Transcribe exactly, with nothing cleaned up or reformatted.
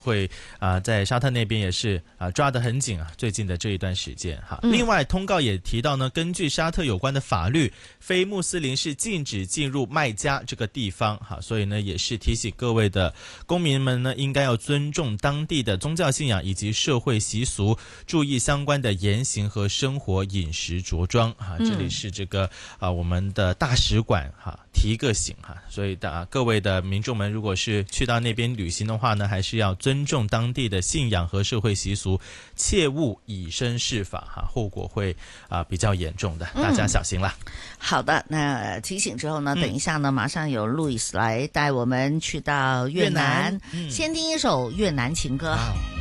会啊、呃，在沙特那边也是啊、呃、抓得很紧啊，最近的这一段时间哈。另外，通告也提到呢，根据沙特有关的法律，非穆斯林是禁止进入麦加这个地方哈，所以呢，也是提醒各位的公民们呢，应该要尊重当地的宗教信仰以及社会习俗，注意相关的言行和生活饮食着装哈。这里是这个啊、呃、我们的大使馆哈。提个醒哈，所以的各位的民众们，如果是去到那边旅行的话呢，还是要尊重当地的信仰和社会习俗，切勿以身试法哈，后果会啊、呃、比较严重的，大家小心啦。 嗯、好的，那提醒之后呢，等一下呢，嗯、马上有路易斯来带我们去到越南，越南嗯、先听一首越南情歌。